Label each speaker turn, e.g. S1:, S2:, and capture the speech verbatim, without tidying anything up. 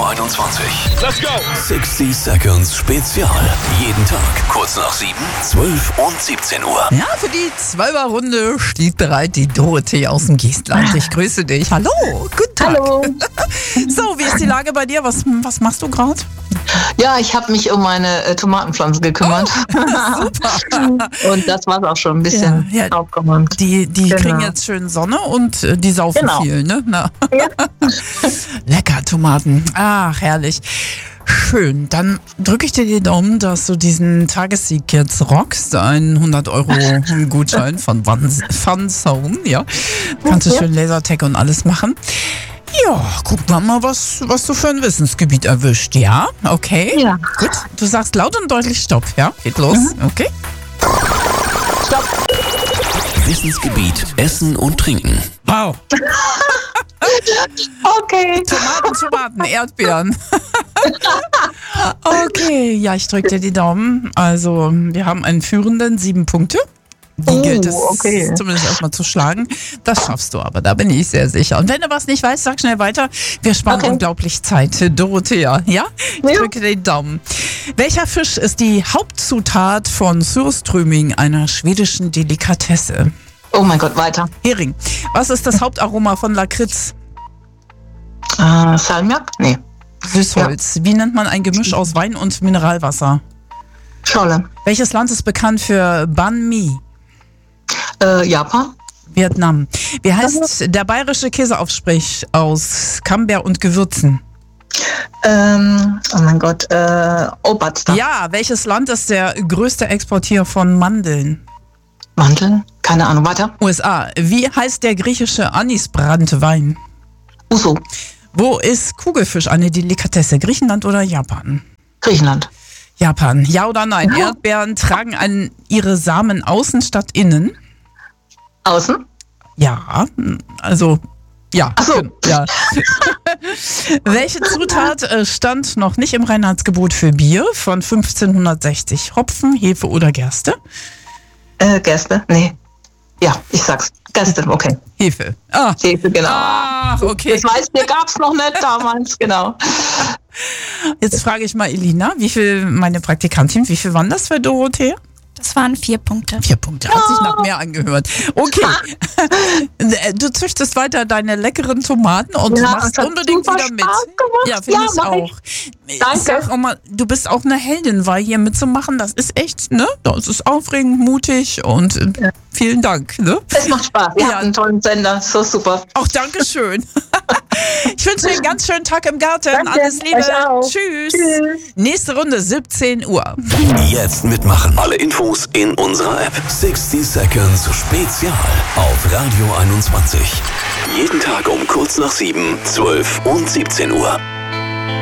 S1: Radio einundzwanzig.
S2: Let's go!
S1: sixty Seconds Spezial. Jeden Tag kurz nach sieben, zwölf und siebzehn Uhr.
S3: Ja, für die Zwölferrunde steht bereit die Dorothee aus dem Geestland. Ich grüße dich. Hallo, guten Tag.
S4: Hallo.
S3: So, wie ist die Lage bei dir? Was, was machst du gerade?
S4: Ja, ich habe mich um meine äh, Tomatenpflanze gekümmert.
S3: Oh, super.
S4: Und das war es auch schon ein bisschen
S3: Ja, ja.
S4: aufgeräumt.
S3: Die, die
S4: Genau.
S3: kriegen jetzt schön Sonne und äh, die saufen
S4: Genau.
S3: viel, ne? Na.
S4: Ja.
S3: Lecker, Tomaten. Ach, herrlich. Schön. Dann drücke ich dir die Daumen, dass du diesen Tagessieg jetzt rockst. Ein hundert Euro Gutschein von Funzone, ja. Kannst du
S4: Ja.
S3: schön Lasertag und alles machen. Ja, gucken wir mal, was, was du für ein Wissensgebiet erwischt. Ja, okay.
S4: Ja.
S3: Gut, du sagst laut und deutlich Stopp, ja? Geht los, okay?
S4: Stopp.
S1: Wissensgebiet Essen und Trinken.
S3: Wow.
S4: Okay.
S3: Tomaten, Tomaten, Erdbeeren. Okay, ja, ich drücke dir die Daumen. Also, wir haben einen Führenden, sieben Punkte. Die
S4: Oh,
S3: gilt es
S4: okay.
S3: zumindest erstmal zu schlagen. Das schaffst du aber, da bin ich sehr sicher. Und wenn du was nicht weißt, sag schnell weiter. Wir sparen
S4: Okay.
S3: unglaublich Zeit. Dorothea, ja? Ich
S4: Ja.
S3: drücke dir die Daumen. Welcher Fisch ist die Hauptzutat von Surströmming, einer schwedischen Delikatesse?
S4: Oh mein Gott, weiter.
S3: Hering. Was ist das Hauptaroma von Lakritz?
S4: Äh, Salmiak? Nee.
S3: Süßholz. Wie nennt man ein Gemisch aus Wein und Mineralwasser?
S4: Scholle.
S3: Welches Land ist bekannt für Banh Mi?
S4: Äh, Japan?
S3: Vietnam. Wie heißt der bayerische Käseaufstrich aus Camembert und Gewürzen?
S4: Ähm, oh mein Gott, äh, Oberster.
S3: Ja, welches Land ist der größte Exportier von Mandeln?
S4: Mandeln? Keine Ahnung, weiter.
S3: U S A. Wie heißt der griechische Anisbrandwein?
S4: Uso.
S3: Wo ist Kugelfisch eine Delikatesse? Griechenland oder Japan?
S4: Griechenland.
S3: Japan. Ja oder nein?
S4: Ja.
S3: Erdbeeren tragen an ihre Samen außen statt innen?
S4: Außen?
S3: Ja, also ja.
S4: Ach so.
S3: gen- ja. Welche Zutat äh, stand noch nicht im Reinheitsgebot für Bier von fünfzehnhundertsechzig? Hopfen, Hefe oder Gerste?
S4: Äh, Gerste? Nee. Ja, ich sag's. Gerste, okay.
S3: Hefe. Ah,
S4: Hefe, genau.
S3: Ach, okay.
S4: Das weißt du, gab's noch nicht damals, genau.
S3: Jetzt frage ich mal Elina, wie viel, meine Praktikantin, wie viel waren das für Dorothea?
S5: Das waren vier Punkte.
S3: Vier Punkte, hat sich nach mehr angehört. Okay, du züchtest weiter deine leckeren Tomaten und
S4: Ja,
S3: machst
S4: es hat
S3: unbedingt
S4: super
S3: wieder mit.
S4: Spaß gemacht.
S3: Ja, finde
S4: Ja,
S3: ich
S4: mach
S3: auch.
S4: ich.
S3: Ich
S4: Danke.
S3: sag auch mal, du bist auch eine Heldin, weil hier mitzumachen, das ist echt, ne? Das ist aufregend, mutig und äh,
S4: Ja.
S3: vielen Dank, ne?
S4: Es macht Spaß. Ihr
S3: Ja.
S4: habt einen tollen Sender. So super.
S3: Auch Dankeschön. Ich wünsche dir einen ganz schönen Tag im Garten.
S4: Danke,
S3: Alles Liebe.
S4: euch auch.
S3: Tschüss.
S4: Tschüss.
S3: Nächste Runde siebzehn Uhr.
S1: Jetzt mitmachen. Alle Infos in unserer App. sixty Seconds Spezial auf Radio einundzwanzig. Jeden Tag um kurz nach sieben, zwölf und siebzehn Uhr.